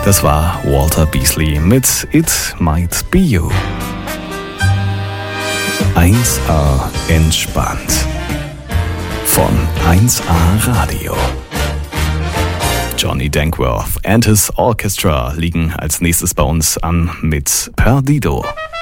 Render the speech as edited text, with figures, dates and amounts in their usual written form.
Das war Walter Beasley mit It Might Be You. 1A entspannt. Von 1A Radio. Johnny Dankworth and his Orchestra liegen als nächstes bei uns an mit Perdido.